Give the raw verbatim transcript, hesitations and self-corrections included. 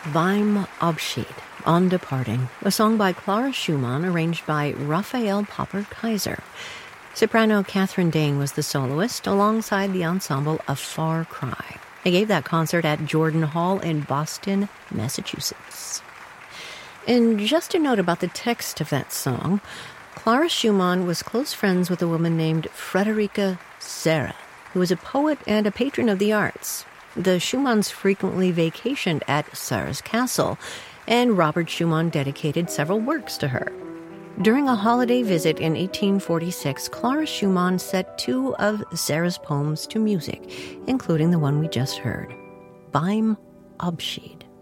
Beim Abschied, On Departing, a song by Clara Schumann arranged by Raphael Popper-Kaiser. Soprano Catherine Dane was the soloist alongside the ensemble A Far Cry. They gave that concert at Jordan Hall in Boston, Massachusetts. And just a note about the text of that song, Clara Schumann was close friends with a woman named Friederike Serra, who was a poet and a patron of the arts. The Schumanns frequently vacationed at Serra's castle, and Robert Schumann dedicated several works to her. During a holiday visit in eighteen forty-six, Clara Schumann set two of Serra's poems to music, including the one we just heard, Beim Abschied.